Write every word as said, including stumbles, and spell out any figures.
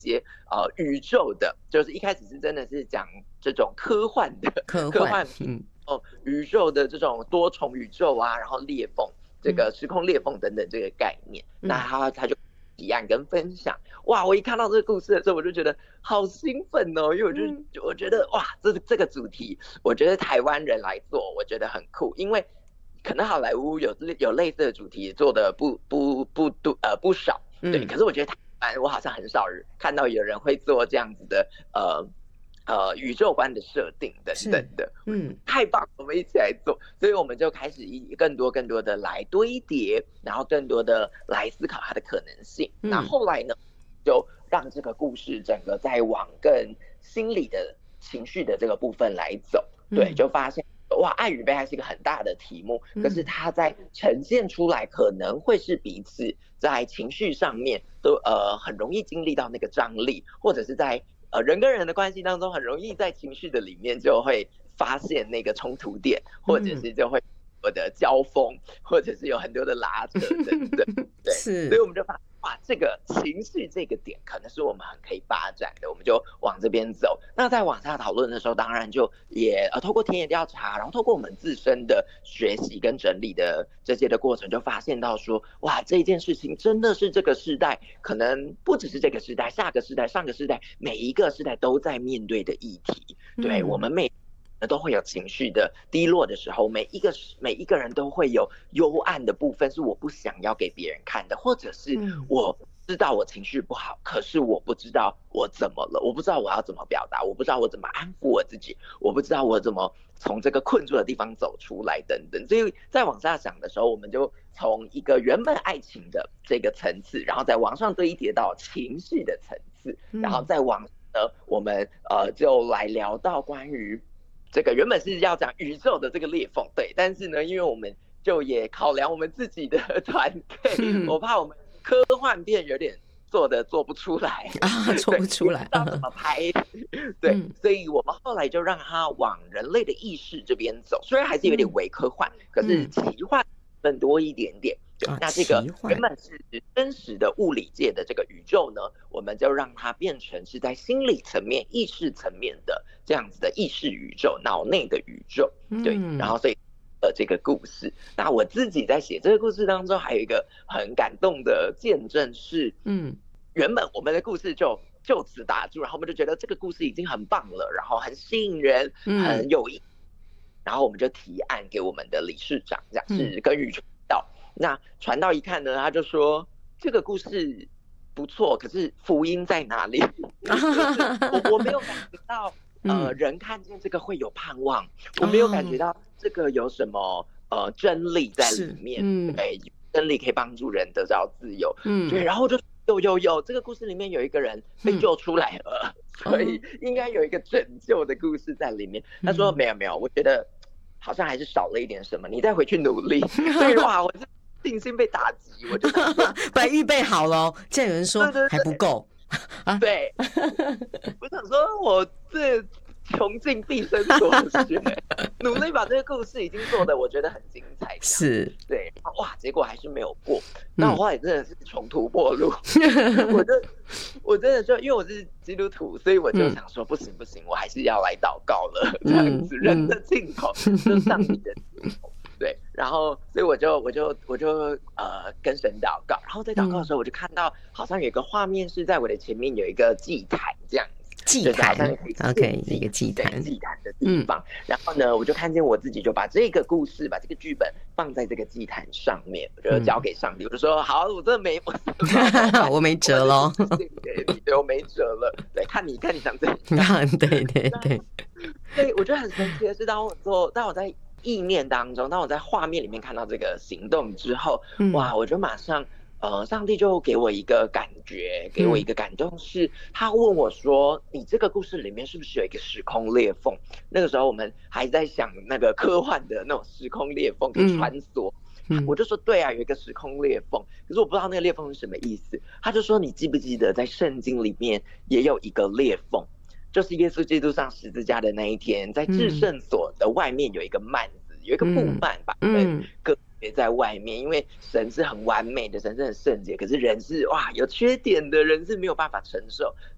些呃宇宙的，就是一开始是真的是讲这种科幻的科幻， 科幻嗯， 哦宇宙的这种多重宇宙啊，然后裂缝这个时空裂缝等等这个概念，嗯、那他他就提案跟分享。哇，我一看到这个故事的时候，我就觉得好兴奋哦，因为我就、嗯、我觉得哇，这这个主题，我觉得台湾人来做，我觉得很酷，因为可能好莱坞有有类似的主题做的不不不不呃不少，对，嗯、可是我觉得台湾我好像很少看到有人会做这样子的呃。呃，宇宙观的设定等等的，嗯，太棒了，我们一起来做，所以我们就开始以更多更多的来堆叠，然后更多的来思考它的可能性。嗯、那后来呢，就让这个故事整个再往更心理的情绪的这个部分来走，对，就发现哇，爱与被爱是一个很大的题目，可是它在呈现出来可能会是彼此在情绪上面都呃很容易经历到那个张力，或者是在呃人跟人的关系当中很容易在情绪的里面就会发现那个冲突点，或者是就会有的交锋，或者是有很多的拉扯等等，对，所以我们就发现哇，这个情绪这个点可能是我们很可以发展的，我们就往这边走。那在往下讨论的时候，当然就也呃透过田野调查，然后透过我们自身的学习跟整理的这些的过程，就发现到说，哇，这件事情真的是这个时代，可能不只是这个时代，下个时代、上个时代，每一个时代都在面对的议题。对，我们每都会有情绪的低落的时候，每一个每一个人都会有幽暗的部分，是我不想要给别人看的，或者是我知道我情绪不好，可是我不知道我怎么了，我不知道我要怎么表达，我不知道我怎么安抚我自己，我不知道我怎么从这个困住的地方走出来等等。所以在往下想的时候，我们就从一个原本爱情的这个层次，然后再往上堆叠到情绪的层次，然后再往呢，我们呃就来聊到关于这个原本是要讲宇宙的这个裂缝，对，但是呢，因为我们就也考量我们自己的团队，嗯、我怕我们科幻片有点做的做不出来啊，做不出来， 不知道怎么拍，对，嗯、所以我们后来就让它往人类的意识这边走，虽然还是有点伪科幻，嗯、可是奇幻更多一点点。 啊、 那这个原本是真实的物理界的这个宇宙呢，我们就让它变成是在心理层面、意识层面的这样子的意识宇宙、脑内的宇宙，对。嗯、然后所以呃这个故事，那我自己在写这个故事当中，还有一个很感动的见证是，嗯，原本我们的故事就就此打住，然后我们就觉得这个故事已经很棒了，然后很吸引人，很有意义，嗯、然后我们就提案给我们的理事长，这样是跟宇宙。那传道一看呢，他就说这个故事不错，可是福音在哪里？我我没有感觉到呃人看见这个会有盼望，我没有感觉到这个有什么呃真理在里面，嗯、对，真理可以帮助人得到自由，嗯，对，然后就有有有这个故事里面有一个人被救出来了，嗯、所以应该有一个拯救的故事在里面。他说没有没有，我觉得好像还是少了一点什么，你再回去努力。所以哇，我就信心被打击，我就本来预备好了，竟然有人说还不够。 对，我想说，我这穷尽毕生所学，努力把这个故事已经做的我觉得很精彩， 是， 对，哇，结果还是没有过。那我后来真的是穷途末路，嗯、我就我真的就因为我是基督徒，所以我就想说，不行不行，我还是要来祷告了，这样子，嗯、人的尽头就上帝的尽头。对，然后所以我就我就我就呃跟神祷告，然后在祷告的时候，我就看到好像有一个画面是在我的前面有一个祭坛这样子， 祭坛 ，OK， 一个祭坛， 祭坛的地方。嗯、然后呢，我就看见我自己就把这个故事，把这个剧本放在这个祭坛上面，我就交给上帝，嗯、我就说好，我真的没我我没辙了， 对，我没辙了，对，看你看你想怎样， 对对对。 所以我觉得很神奇的是，当我做，当我在意念当中，当我在画面里面看到这个行动之后，嗯、哇，我就马上，呃，上帝就给我一个感觉，给我一个感动是，是、嗯、他问我说：“你这个故事里面是不是有一个时空裂缝？”那个时候我们还在想那个科幻的那种时空裂缝可以穿梭，嗯、我就说：“对啊，有一个时空裂缝。”可是我不知道那个裂缝是什么意思。他就说：“你记不记得在圣经里面也有一个裂缝？”就是耶稣基督上十字架的那一天，在至圣所的外面有一个幔子，有一个布幔把人隔别在外面，因为神是很完美的，神是很圣洁，可是人是哇有缺点的，人是没有办法承受。